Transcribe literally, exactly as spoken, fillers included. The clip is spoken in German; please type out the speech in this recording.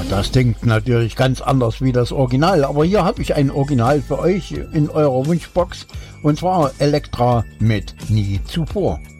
Das klingt natürlich ganz anders wie das Original, aber hier habe ich ein Original für euch in eurer Wunschbox und zwar Elektra mit Nie zuvor.